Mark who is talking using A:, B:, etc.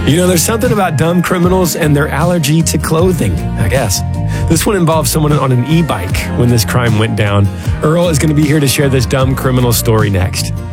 A: You know, there's something about dumb criminals and their allergy to clothing, I guess. This one involves someone on an e-bike when this crime went down. Earl is going to be here to share this dumb criminal story next.